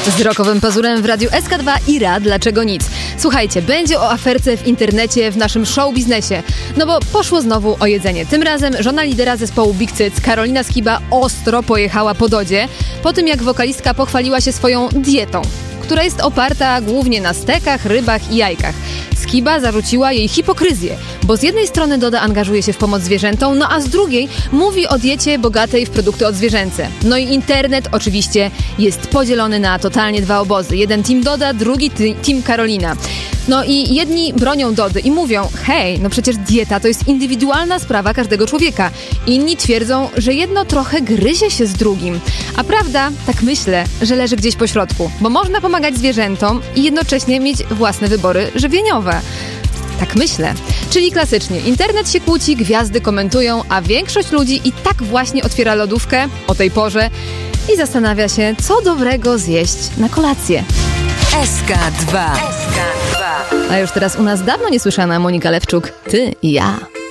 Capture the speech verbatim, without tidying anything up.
Z rokowym pazurem w Radiu S K dwa i Ra Dlaczego Nic. Słuchajcie, będzie o aferce w internecie, w naszym show biznesie. No bo poszło znowu o jedzenie. Tym razem żona lidera zespołu Big Cyc, Karolina Skiba, ostro pojechała po dodzie, po tym jak wokalistka pochwaliła się swoją dietą, która jest oparta głównie na stekach, rybach i jajkach. Skiba zarzuciła jej hipokryzję, bo z jednej strony Doda angażuje się w pomoc zwierzętom, no a z drugiej mówi o diecie bogatej w produkty odzwierzęce. No i internet oczywiście jest podzielony na totalnie dwa obozy. Jeden team Doda, drugi ty- team Karolina. No i jedni bronią Dody i mówią: hej, no przecież dieta to jest indywidualna sprawa każdego człowieka. Inni twierdzą, że jedno trochę gryzie się z drugim. A prawda, tak myślę, że leży gdzieś po środku, bo można pomagać zwierzętom i jednocześnie mieć własne wybory żywieniowe. Tak myślę. Czyli klasycznie, internet się kłóci, gwiazdy komentują, a większość ludzi i tak właśnie otwiera lodówkę o tej porze i zastanawia się, co dobrego zjeść na kolację. S K dwa. S K dwa. A już teraz u nas dawno niesłyszana Monika Lewczuk. Ty i ja.